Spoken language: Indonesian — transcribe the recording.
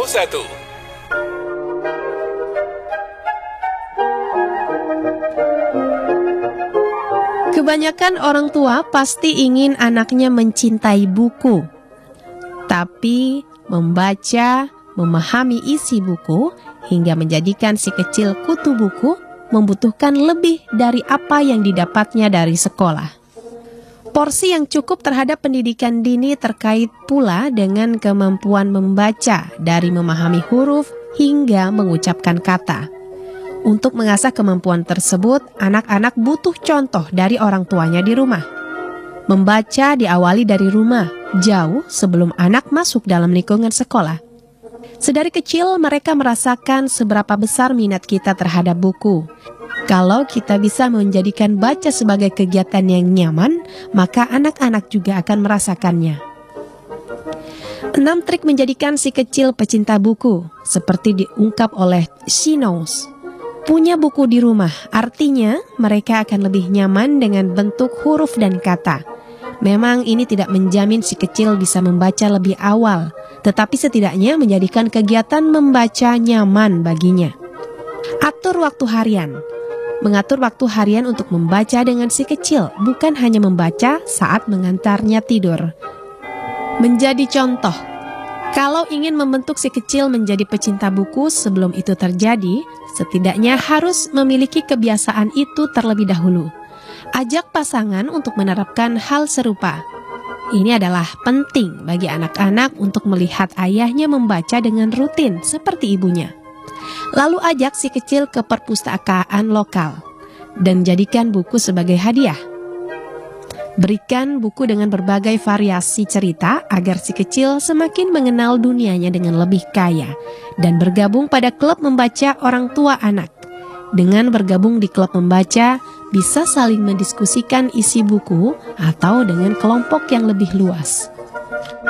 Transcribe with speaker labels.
Speaker 1: Kebanyakan orang tua pasti ingin anaknya mencintai buku. Tapi membaca, memahami isi buku, hingga menjadikan si kecil kutu buku membutuhkan lebih dari apa yang didapatnya dari sekolah. Porsi yang cukup terhadap pendidikan dini terkait pula dengan kemampuan membaca dari memahami huruf hingga mengucapkan kata. Untuk mengasah kemampuan tersebut, anak-anak butuh contoh dari orang tuanya di rumah. Membaca diawali dari rumah, jauh sebelum anak masuk dalam lingkungan sekolah. Sedari kecil mereka merasakan seberapa besar minat kita terhadap buku. Kalau kita bisa menjadikan baca sebagai kegiatan yang nyaman, maka anak-anak juga akan merasakannya. 6 trik menjadikan si kecil pecinta buku, seperti diungkap oleh She Knows. Punya buku di rumah, artinya mereka akan lebih nyaman dengan bentuk huruf dan kata. Memang ini tidak menjamin si kecil bisa membaca lebih awal, tetapi setidaknya menjadikan kegiatan membaca nyaman baginya. Atur waktu harian. Mengatur waktu harian untuk membaca dengan si kecil, bukan hanya membaca saat mengantarnya tidur. Menjadi contoh. Kalau ingin membentuk si kecil menjadi pecinta buku sebelum itu terjadi, setidaknya harus memiliki kebiasaan itu terlebih dahulu. Ajak pasangan untuk menerapkan hal serupa. Ini adalah penting bagi anak-anak untuk melihat ayahnya membaca dengan rutin seperti ibunya. Lalu ajak si kecil ke perpustakaan lokal dan jadikan buku sebagai hadiah. Berikan buku dengan berbagai variasi cerita agar si kecil semakin mengenal dunianya dengan lebih kaya dan bergabung pada klub membaca orang tua anak. Dengan bergabung di klub membaca, bisa saling mendiskusikan isi buku atau dengan kelompok yang lebih luas.